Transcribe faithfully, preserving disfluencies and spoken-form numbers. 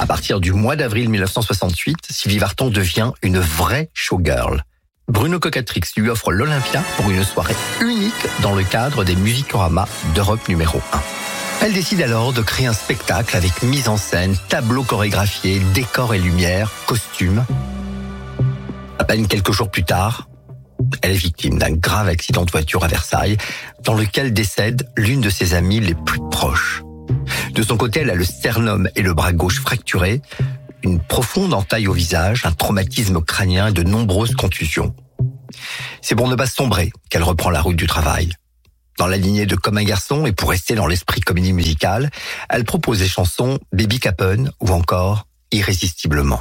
À partir du mois d'avril mille neuf cent soixante-huit, Sylvie Vartan devient une vraie showgirl. Bruno Cocatrix lui offre l'Olympia pour une soirée unique dans le cadre des Musicorama d'Europe numéro un. Elle décide alors de créer un spectacle avec mise en scène, tableaux chorégraphiés, décors et lumières, costumes. À peine quelques jours plus tard, elle est victime d'un grave accident de voiture à Versailles, dans lequel décède l'une de ses amies les plus proches. De son côté, elle a le sternum et le bras gauche fracturés, une profonde entaille au visage, un traumatisme crânien et de nombreuses contusions. C'est pour ne pas sombrer qu'elle reprend la route du travail. Dans la lignée de Comme un garçon et pour rester dans l'esprit comédie musicale, elle propose des chansons Baby Capone ou encore Irrésistiblement.